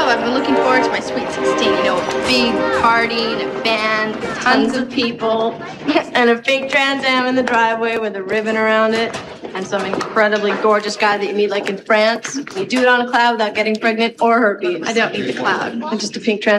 I've been looking forward to my Sweet 16. You know, a big party and a band, tons of people, and a fake Trans Am in the driveway with a ribbon around it, and some incredibly gorgeous guy that you meet like in France. You do it on a cloud without getting pregnant or herpes. I don't need the cloud. Just a pink Trans